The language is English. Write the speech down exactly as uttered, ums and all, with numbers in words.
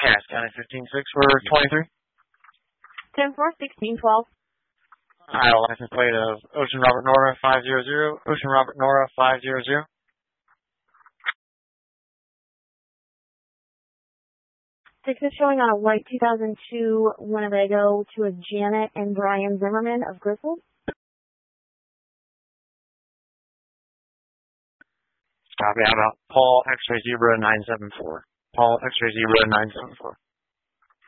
Cass County fifteen six for twenty-three. ten four, sixteen twelve. Iowa license plate of Ocean Robert Nora five zero zero. Ocean Robert Nora five zero zero. Ticket showing on a white two thousand two Winnebago to a Janet and Brian Zimmerman of Griswold. Copy. How about Paul X-Ray Zebra nine seven four? Paul X-Ray Zebra nine seven four.